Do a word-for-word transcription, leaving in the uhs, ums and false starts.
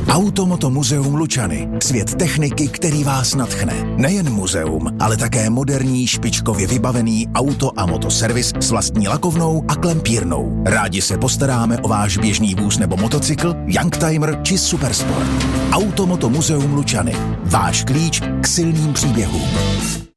Automoto muzeum Lučany. Svět techniky, který vás nadchne. Nejen muzeum, ale také moderní, špičkově vybavený auto a motoservis s vlastní lakovnou a klempírnou. Rádi se postaráme o váš běžný vůz nebo motocykl, youngtimer či supersport. Automoto muzeum Lučany. Váš klíč k silným příběhům.